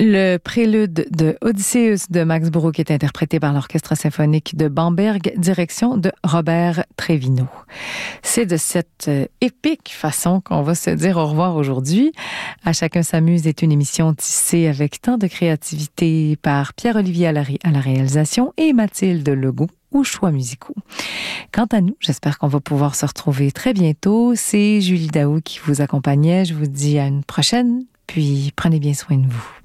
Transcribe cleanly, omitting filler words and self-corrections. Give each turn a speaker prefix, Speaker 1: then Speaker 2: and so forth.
Speaker 1: Le prélude de Odysseus de Max Bruch est interprété par l'Orchestre symphonique de Bamberg, direction de Robert Trevino. C'est de cette épique façon qu'on va se dire au revoir aujourd'hui. À chacun s'amuse est une émission tissée avec tant de créativité par Pierre-Olivier à la réalisation et Mathilde Legault aux choix musicaux. Quant à nous, j'espère qu'on va pouvoir se retrouver très bientôt. C'est Julie Daou qui vous accompagnait. Je vous dis à une prochaine, puis prenez bien soin de vous.